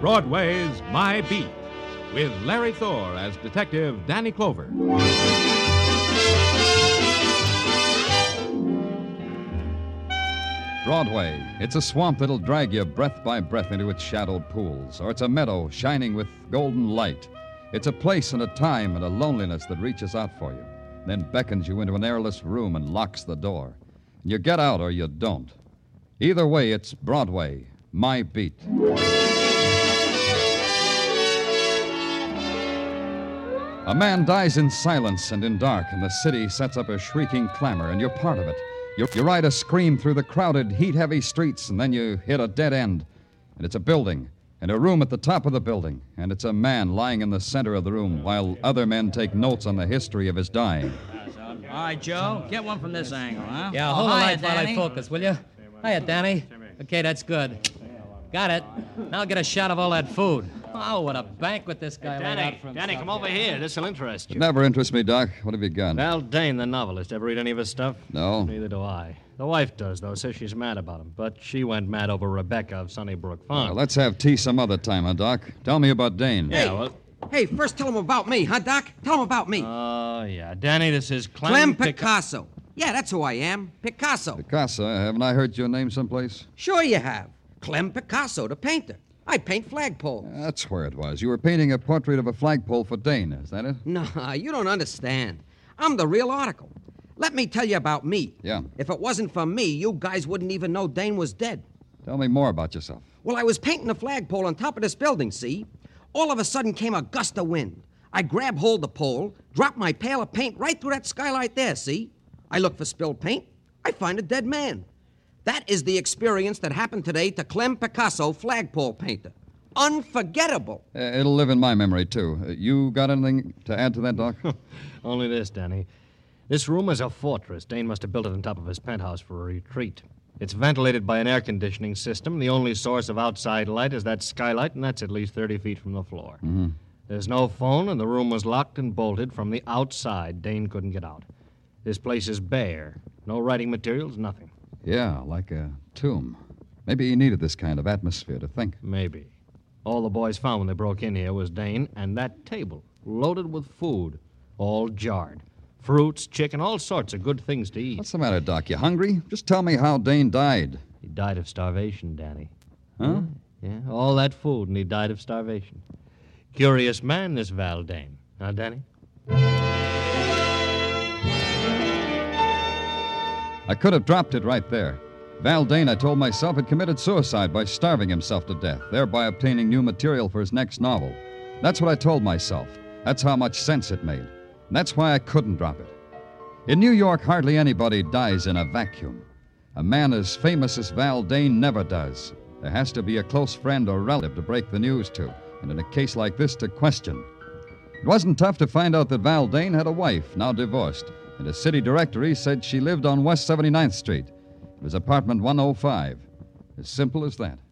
Broadway's My Beat, with Larry Thor as Detective Danny Clover. Broadway. It's a swamp that'll drag you breath by breath into its shadowed pools, or it's a meadow shining with golden light. It's a place and a time and a loneliness that reaches out for you, then beckons you into an airless room and locks the door. You get out or you don't. Either way, it's Broadway, My Beat. A man dies in silence and in dark, and the city sets up a shrieking clamor, and you're part of it. You ride a scream through the crowded, heat-heavy streets, and then you hit a dead end. And it's a building, and a room at the top of the building, and it's a man lying in the center of the room while other men take notes on the history of his dying. All right, Joe, get one from this angle, huh? Yeah, hold the light while I Danny. focus, will you? Hiya, Danny. Okay, that's good. Got it. Now get a shot of all that food. Oh, what a banquet this guy laid out for himself. Danny, come over here. This'll interest you. It never interests me, Doc. What have you got? Val Dane, the novelist. Ever read any of his stuff? No. Neither do I. The wife does, though. Says she's mad about him. But she went mad over Rebecca of Sunnybrook Farm. Well, let's have tea some other time, huh, Doc? Tell me about Dane. Yeah, well... Hey, first tell him about me, huh, Doc? Tell him about me. Oh, yeah. Danny, this is Clem Picasso. Yeah, that's who I am. Picasso. Picasso, haven't I heard your name someplace? Sure you have. Clem Picasso, the painter. I paint flagpoles. That's where it was. You were painting a portrait of a flagpole for Dane, is that it? No, you don't understand. I'm the real article. Let me tell you about me. Yeah. If it wasn't for me, you guys wouldn't even know Dane was dead. Tell me more about yourself. Well, I was painting a flagpole on top of this building, see? All of a sudden came a gust of wind. I grabbed hold of the pole, dropped my pail of paint right through that skylight there, see? I look for spilled paint. I find a dead man. That is the experience that happened today to Clem Picasso, flagpole painter. Unforgettable. It'll live in my memory, too. You got anything to add to that, Doc? Only this, Danny. This room is a fortress. Dane must have built it on top of his penthouse for a retreat. It's ventilated by an air conditioning system. The only source of outside light is that skylight, and that's at least 30 feet from the floor. Mm-hmm. There's no phone, and the room was locked and bolted from the outside. Dane couldn't get out. This place is bare. No writing materials, nothing. Yeah, like a tomb. Maybe he needed this kind of atmosphere to think. Maybe. All the boys found when they broke in here was Dane and that table, loaded with food, all jarred. Fruits, chicken, all sorts of good things to eat. What's the matter, Doc? You hungry? Just tell me how Dane died. He died of starvation, Danny. Huh? Yeah, all that food, and he died of starvation. Curious man, this Val Dane. Huh, Danny? I could have dropped it right there. Val Dane, I told myself, had committed suicide by starving himself to death, thereby obtaining new material for his next novel. That's what I told myself. That's how much sense it made. And that's why I couldn't drop it. In New York, hardly anybody dies in a vacuum. A man as famous as Val Dane never does. There has to be a close friend or relative to break the news to, and in a case like this, to question. It wasn't tough to find out that Val Dane had a wife, now divorced, and a city directory said she lived on West 79th Street. It was apartment 105. As simple as that.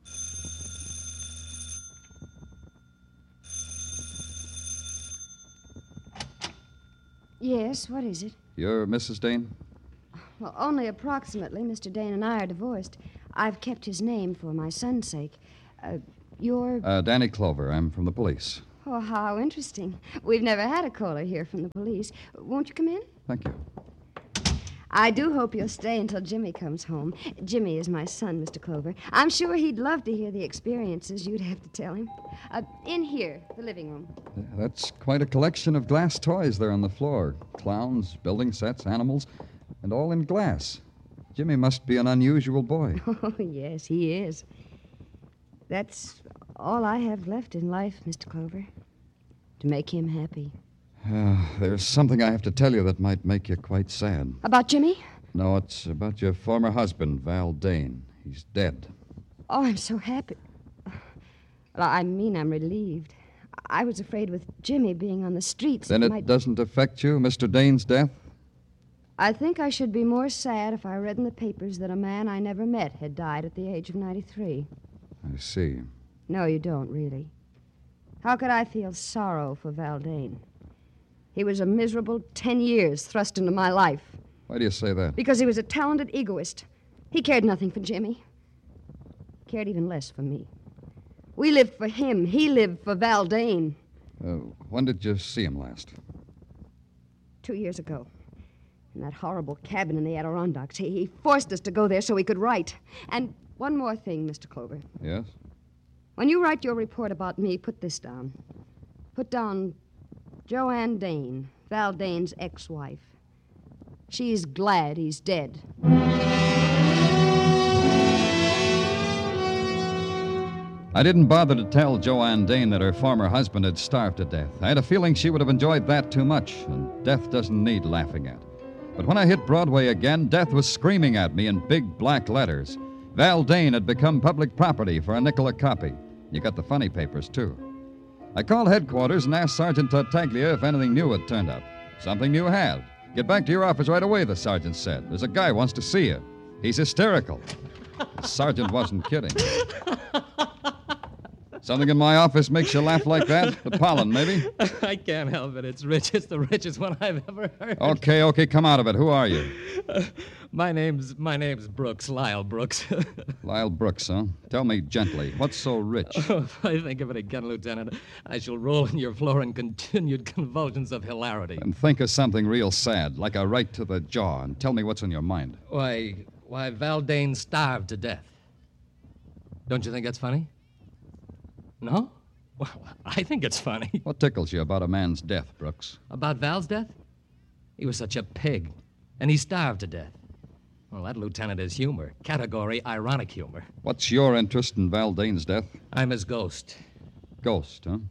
Yes, what is it? You're Mrs. Dane? Well, only approximately. Mr. Dane and I are divorced. I've kept his name for my son's sake. You're... Danny Clover. I'm from the police. Oh, how interesting. We've never had a caller here from the police. Won't you come in? Thank you. I do hope you'll stay until Jimmy comes home. Jimmy is my son, Mr. Clover. I'm sure he'd love to hear the experiences you'd have to tell him. In here, the living room. That's quite a collection of glass toys there on the floor. Clowns, building sets, animals, and all in glass. Jimmy must be an unusual boy. Oh, yes, he is. That's all I have left in life, Mr. Clover. To make him happy. There's something I have to tell you that might make you quite sad. About Jimmy? No, it's about your former husband, Val Dane. He's dead. Oh, I'm so happy. Well, I mean, I'm relieved. I was afraid with Jimmy being on the streets... Then it doesn't affect you, Mr. Dane's death? I think I should be more sad if I read in the papers that a man I never met had died at the age of 93. I see. No, you don't, really. How could I feel sorrow for Val Dane? He was a miserable 10 years thrust into my life. Why do you say that? Because he was a talented egoist. He cared nothing for Jimmy. Cared even less for me. We lived for him. He lived for Valdane. When did you see him last? 2 years ago. In that horrible cabin in the Adirondacks. He forced us to go there so he could write. And one more thing, Mr. Clover. Yes? When you write your report about me, put this down. Put down Joanne Dane, Valdane's ex-wife. She's glad he's dead. I didn't bother to tell Joanne Dane that her former husband had starved to death. I had a feeling she would have enjoyed that too much, and death doesn't need laughing at. But when I hit Broadway again, death was screaming at me in big black letters. Valdane had become public property for a nickel a copy. You got the funny papers, too. I called headquarters and asked Sergeant Tartaglia if anything new had turned up. Something new had. Get back to your office right away, the sergeant said. There's a guy who wants to see you. He's hysterical. The sergeant wasn't kidding. Something in my office makes you laugh like that? The pollen, maybe? I can't help it. It's rich. It's the richest one I've ever heard. Okay, come out of it. Who are you? My name's Brooks, Lyle Brooks. Lyle Brooks, huh? Tell me gently, what's so rich? Oh, if I think of it again, Lieutenant, I shall roll on your floor in continued convulsions of hilarity. And think of something real sad, like a right to the jaw, and tell me what's on your mind. Why, Valdane starved to death. Don't you think that's funny? No? Well, I think it's funny. What tickles you about a man's death, Brooks? About Val's death? He was such a pig, and he starved to death. Well, that lieutenant is humor. Category ironic humor. What's your interest in Valdane's death? I'm his ghost. Ghost, huh?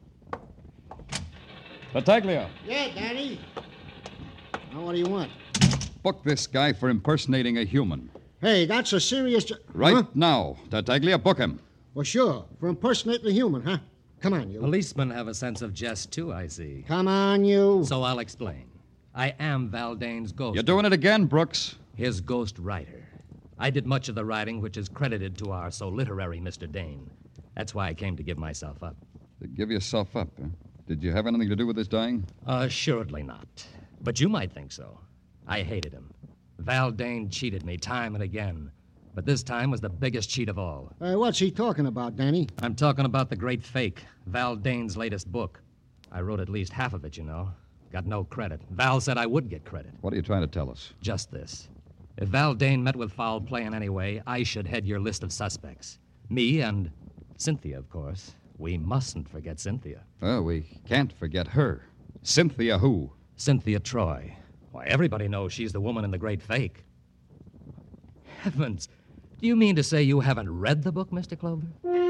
Tartaglia. Yeah, Danny. Now, what do you want? Book this guy for impersonating a human. Hey, that's a serious... Right Huh? now, Tartaglia, book him. Well, sure. For impersonating a human, huh? Come on, you. Policemen have a sense of jest, too, I see. Come on, you. So I'll explain. I am Valdane's ghost. You're doing it again, Brooks. His ghost writer. I did much of the writing which is credited to our so literary Mr. Dane. That's why I came to give myself up. To give yourself up, huh? Did you have anything to do with his dying? Assuredly not. But you might think so. I hated him. Valdane cheated me time and again. But this time was the biggest cheat of all. What's he talking about, Danny? I'm talking about The Great Fake, Valdane's latest book. I wrote at least half of it, you know. Got no credit. Val said I would get credit. What are you trying to tell us? Just this. If Valdane met with foul play in any way, I should head your list of suspects. Me and Cynthia, of course. We mustn't forget Cynthia. Oh, we can't forget her. Cynthia who? Cynthia Troy. Why, everybody knows she's the woman in The Great Fake. Heavens. Do you mean to say you haven't read the book, Mr. Clover?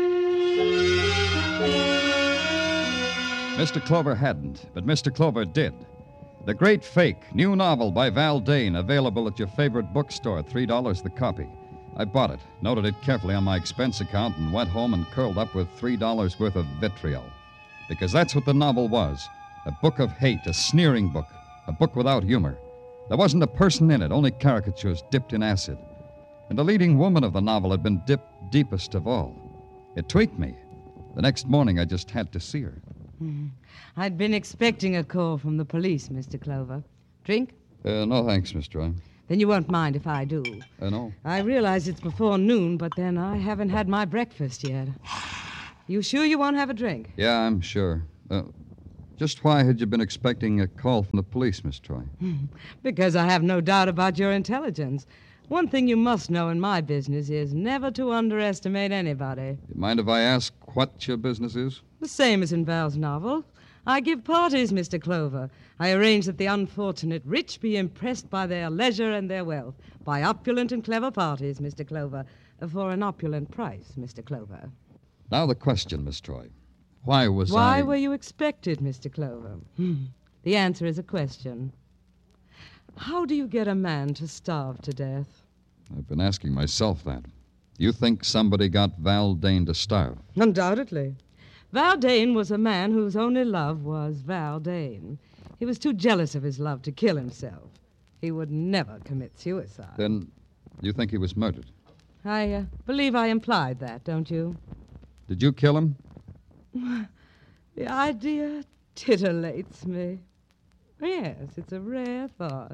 Mr. Clover hadn't, but Mr. Clover did. The Great Fake, new novel by Valdane, available at your favorite bookstore, $3 the copy. I bought it, noted it carefully on my expense account, and went home and curled up with $3 worth of vitriol. Because that's what the novel was. A book of hate, a sneering book, a book without humor. There wasn't a person in it, only caricatures dipped in acid. And the leading woman of the novel had been dipped deepest of all. It tweaked me. The next morning, I just had to see her. I'd been expecting a call from the police, Mr. Clover. Drink? No, thanks, Miss Troy. Then you won't mind if I do. No. I realize it's before noon, but then I haven't had my breakfast yet. You sure you won't have a drink? Yeah, I'm sure. Just why had you been expecting a call from the police, Miss Troy? Because I have no doubt about your intelligence. One thing you must know in my business is never to underestimate anybody. You mind if I ask what your business is? The same as in Val's novel. I give parties, Mr. Clover. I arrange that the unfortunate rich be impressed by their leisure and their wealth, by opulent and clever parties, Mr. Clover, for an opulent price, Mr. Clover. Now the question, Miss Troy. Why Why were you expected, Mr. Clover? The answer is a question. How do you get a man to starve to death? I've been asking myself that. You think somebody got Valdane to starve? Undoubtedly. Valdane was a man whose only love was Valdane. He was too jealous of his love to kill himself. He would never commit suicide. Then you think he was murdered? I believe I implied that, don't you? Did you kill him? The idea titillates me. Yes, it's a rare thought.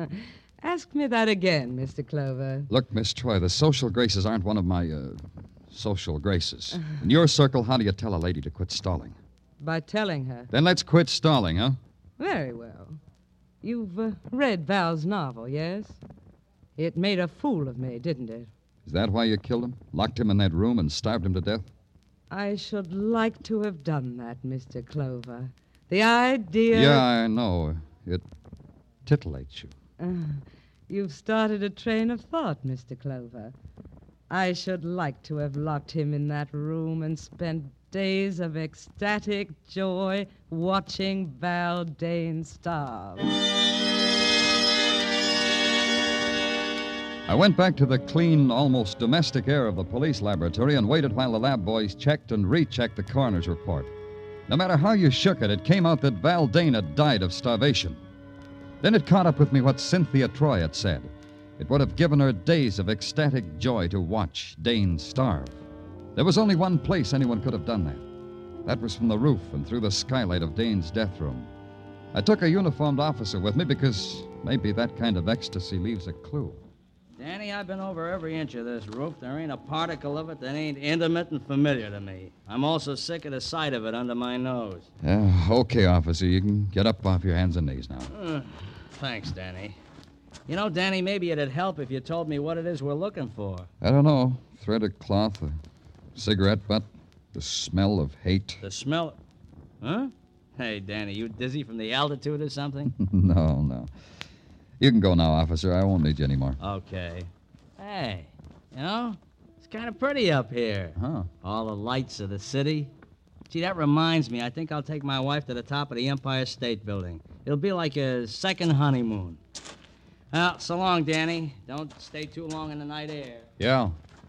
Ask me that again, Mr. Clover. Look, Miss Troy, the social graces aren't one of my social graces. In your circle, how do you tell a lady to quit stalling? By telling her. Then let's quit stalling, huh? Very well. You've read Val's novel, yes? It made a fool of me, didn't it? Is that why you killed him? Locked him in that room and starved him to death? I should like to have done that, Mr. Clover. The idea... Yeah, I know. It titillates you. You've started a train of thought, Mr. Clover. I should like to have locked him in that room and spent days of ecstatic joy watching Val Dane starve. I went back to the clean, almost domestic air of the police laboratory and waited while the lab boys checked and rechecked the coroner's report. No matter how you shook it, it came out that Val Dane had died of starvation. Then it caught up with me what Cynthia Troy had said. It would have given her days of ecstatic joy to watch Dane starve. There was only one place anyone could have done that. That was from the roof and through the skylight of Dane's death room. I took a uniformed officer with me because maybe that kind of ecstasy leaves a clue. Danny, I've been over every inch of this roof. There ain't a particle of it that ain't intimate and familiar to me. I'm also sick of the sight of it under my nose. Okay, officer. You can get up off your hands and knees now. Thanks, Danny. You know, Danny, maybe it'd help if you told me what it is we're looking for. I don't know. Threaded cloth, a cigarette butt, the smell of hate. The smell... Huh? Hey, Danny, you dizzy from the altitude or something? No. You can go now, officer. I won't need you anymore. Okay. Hey, you know, it's kind of pretty up here. Huh. All the lights of the city. Gee, that reminds me. I think I'll take my wife to the top of the Empire State Building. It'll be like a second honeymoon. Well, so long, Danny. Don't stay too long in the night air. Yeah.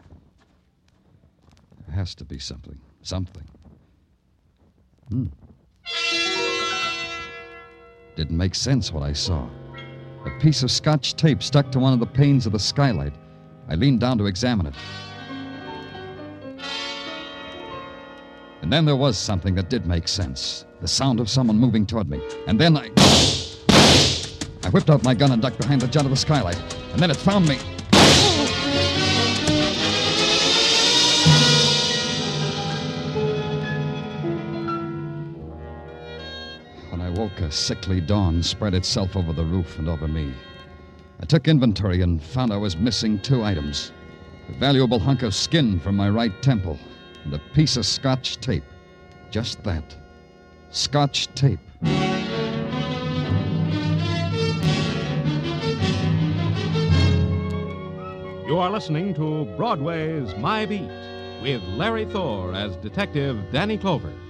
There has to be something. Didn't make sense what I saw. A piece of Scotch tape stuck to one of the panes of the skylight. I leaned down to examine it. And then there was something that did make sense. The sound of someone moving toward me. And then I whipped out my gun and ducked behind the jut of the skylight. And then it found me. When I woke, a sickly dawn spread itself over the roof and over me. I took inventory and found I was missing 2 items. A valuable hunk of skin from my right temple and a piece of Scotch tape. Just that. Scotch tape. You are listening to Broadway's My Beat with Larry Thor as Detective Danny Clover.